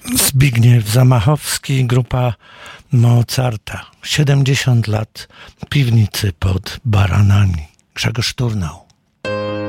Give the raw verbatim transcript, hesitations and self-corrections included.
Zbigniew Zamachowski, grupa Mozarta. siedemdziesiąt lat piwnicy pod Baranami. Grzegorz Turnał.